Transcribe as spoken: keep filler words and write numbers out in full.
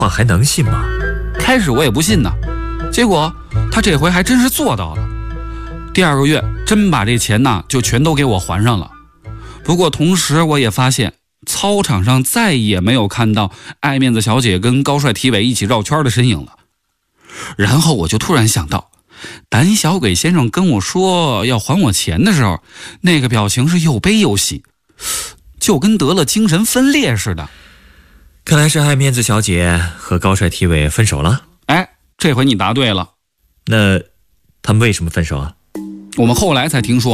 话还能信吗？ 开始我也不信呢，结果他这回还真是做到了。第二个月真把这钱呢就全都给我还上了。不过同时我也发现操场上再也没有看到爱面子小姐跟高帅体委一起绕圈的身影了。然后我就突然想到，胆小鬼先生跟我说要还我钱的时候，那个表情是又悲又喜，就跟得了精神分裂似的。 看来是爱面子小姐和高帅体委分手了。 哎，这回你答对了。 那他们为什么分手啊？ 我们后来才听说